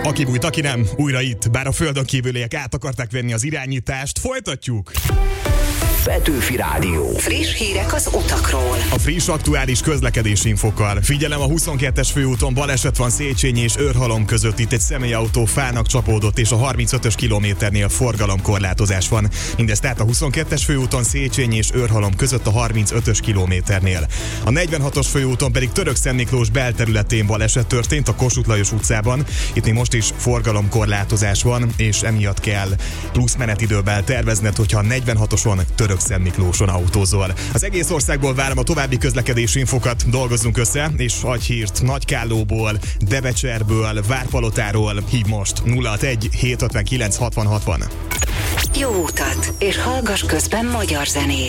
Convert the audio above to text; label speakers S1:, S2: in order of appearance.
S1: Aki bújt, aki nem, újra itt. Bár a földön kívüliek át akarták venni az irányítást, folytatjuk.
S2: Petőfi Rádió.
S3: Friss hírek az utakról.
S1: A friss aktuális közlekedési infokkal. Figyelem, a 22-es főúton baleset van Széchenyi és Őrhalom között. Itt egy személyautó fának csapódott, és a 35-ös kilométernél forgalomkorlátozás van. Mindez tehát a 22-es főúton Széchenyi és Őrhalom között a 35-ös kilométernél. A 46-os főúton pedig Törökszentmiklós belterületén baleset történt a Kossuth Lajos utcában. Itt még most is forgalomkorlátozás van, és emiatt kell plusz menetidővel tervezned, hogyha a 46-oson Törökszentmiklóson autózol. Az egész országból várom a további közlekedési infokat, dolgozzunk össze, és adj hírt Nagykállóból, Devecserből, Várpalotáról. Hívj most 061 759 60 60.
S3: Jó utat, és hallgass közben magyar zenét.